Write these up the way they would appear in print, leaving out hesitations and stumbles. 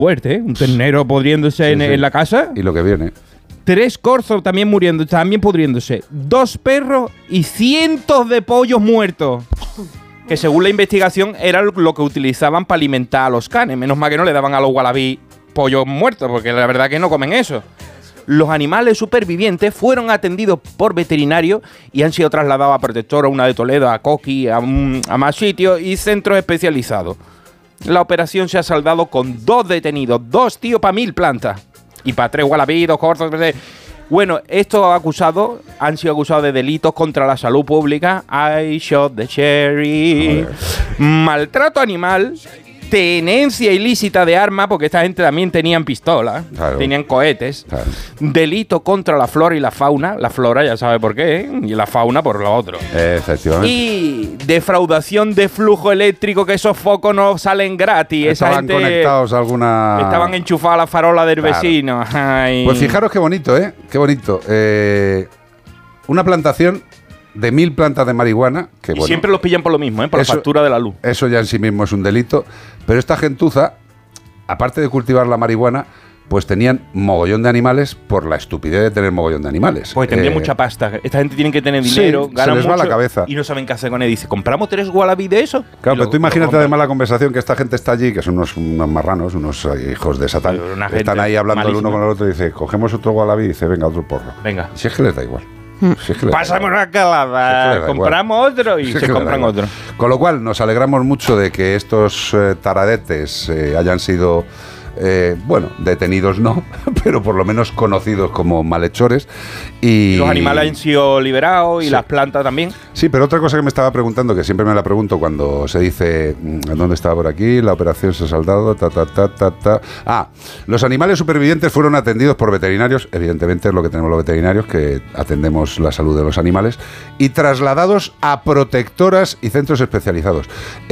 fuerte, ¿eh? Un ternero pudriéndose en la casa. Y lo que viene. 3 corzos también muriendo, también pudriéndose. 2 perros y cientos de pollos muertos. Que según la investigación era lo que utilizaban para alimentar a los canes. Menos mal que no le daban a los wallabies pollos muertos, porque la verdad que no comen eso. Los animales supervivientes fueron atendidos por veterinarios y han sido trasladados a Protectora, una de Toledo, a Coqui, a más sitios y centros especializados. La operación se ha saldado con 2 detenidos, 2 tíos para 1000 plantas. Y para 3 wallabies, 2 corzos. Bueno, estos acusados han sido acusados de delitos contra la salud pública. I shot the cherry. Maltrato animal. Tenencia ilícita de armas, porque esta gente también tenían pistolas, claro, tenían cohetes. Claro. Delito contra la flora y la fauna. La flora ya sabe por qué, ¿eh? Y la fauna por lo otro. Efectivamente. Y defraudación de flujo eléctrico, que esos focos no salen gratis. Estaban esa gente conectados a alguna... Estaban enchufados a la farola del vecino. Ay. Pues fijaros qué bonito, ¿eh? Qué bonito. Una plantación de 1000 plantas de marihuana. Que, bueno, siempre los pillan por lo mismo, ¿eh? Por la factura de la luz. Eso ya en sí mismo es un delito. Pero esta gentuza, aparte de cultivar la marihuana, pues tenían mogollón de animales por la estupidez de tener mogollón de animales. Pues tendría mucha pasta. Esta gente tiene que tener dinero, sí, ganan se les mucho va la cabeza. Y no saben qué hacer con él. Dice, ¿compramos 3 wallabies de eso? Claro, pero tú imagínate además la conversación que esta gente está allí, que son unos marranos, unos hijos de Satán. Están ahí hablando el uno con el otro y dice, cogemos otro wallaby y dice, venga, otro porro. Venga. Si es que les da igual. Si es que pásame una calada, compramos otro y se compran otro. Con lo cual nos alegramos mucho de que estos taradetes hayan sido, bueno, detenidos no, pero por lo menos conocidos como malhechores. Y los animales han sido liberados y las plantas también. Sí, pero otra cosa que me estaba preguntando, que siempre me la pregunto cuando se dice, ¿dónde estaba por aquí? La operación se ha saldado, los animales supervivientes fueron atendidos por veterinarios, evidentemente es lo que tenemos los veterinarios, que atendemos la salud de los animales, y trasladados a protectoras y centros especializados.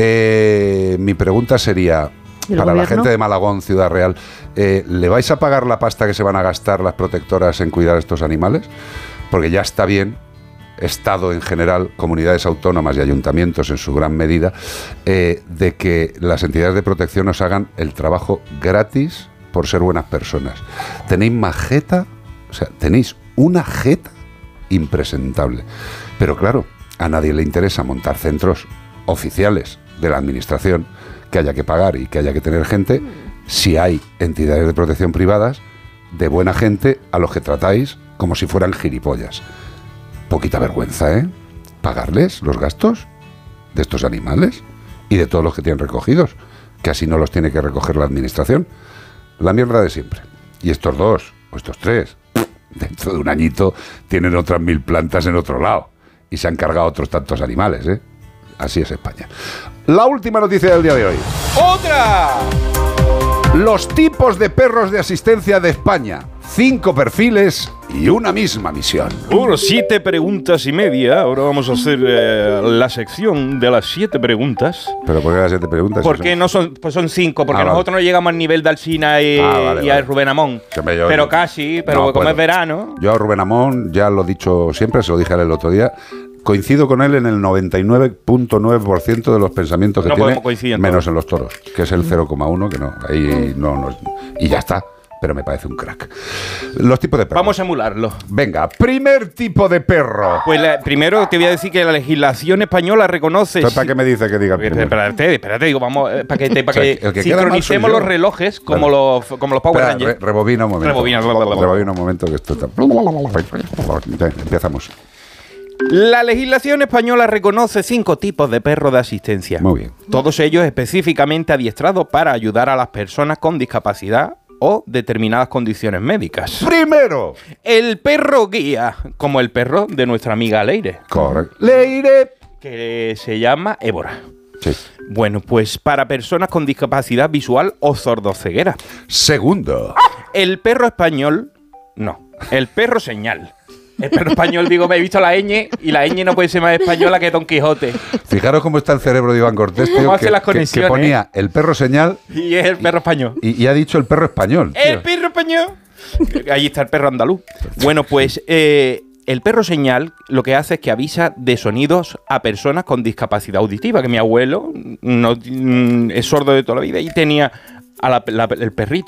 Mi pregunta sería, para la gente de Malagón, Ciudad Real, ¿le vais a pagar la pasta que se van a gastar las protectoras en cuidar a estos animales? Porque ya está bien, Estado en general, comunidades autónomas y ayuntamientos en su gran medida, de que las entidades de protección os hagan el trabajo gratis por ser buenas personas. Tenéis majeta, o sea, tenéis una jeta impresentable. Pero claro, a nadie le interesa montar centros oficiales de la administración que haya que pagar y que haya que tener gente, si hay entidades de protección privadas de buena gente a los que tratáis como si fueran gilipollas. Poquita vergüenza, ¿eh? Pagarles los gastos de estos animales y de todos los que tienen recogidos, que así no los tiene que recoger la administración. La mierda de siempre. Y estos 2 o estos 3, dentro de un añito, tienen otras 1000 plantas en otro lado y se han cargado otros tantos animales, ¿eh? Así es España. La última noticia del día de hoy. ¡Otra! Los tipos de perros de asistencia de España. 5 perfiles y una misma misión. 7 preguntas y media. Ahora vamos a hacer la sección de las 7 preguntas. ¿Pero por qué las 7 preguntas? Porque no son, pues son 5, porque nosotros no llegamos al nivel de Alsina y a Rubén Amón. Pero casi, pero como es verano. Yo a Rubén Amón, ya lo he dicho siempre, se lo dije a él el otro día, coincido con él en el 99.9% de los pensamientos que tiene, menos en los toros, que es el 0,1, que no, ahí no, y ya está. Pero me parece un crack. Los tipos de perros. Vamos a emularlo. Venga, primer tipo de perro. Pues primero te voy a decir que la legislación española reconoce... ¿Para qué me dice que diga primero? Espérate, digo, vamos, para que sincronicemos los relojes como los Power Rangers. Rebobina un momento. Rebobina un momento que esto está... Empezamos. La legislación española reconoce 5 tipos de perros de asistencia. Muy bien. Todos ellos específicamente adiestrados para ayudar a las personas con discapacidad o determinadas condiciones médicas. Primero, el perro guía, como el perro de nuestra amiga Leire. Correcto. Leire. Que se llama Évora. Sí. Bueno, pues para personas con discapacidad visual o sordoceguera. Segundo, el perro español, no, el perro señal. El perro español, digo, me he visto la ñ y la ñ no puede ser más española que Don Quijote. Fijaros cómo está el cerebro de Iván Cortés, tío, ¿Cómo hace las conexiones? Que ponía el perro señal y es el perro español. Y ha dicho el perro español. Tío. ¡El perro español! Ahí está el perro andaluz. Bueno, pues el perro señal lo que hace es que avisa de sonidos a personas con discapacidad auditiva, que mi abuelo no, es sordo de toda la vida y tenía a el perrito.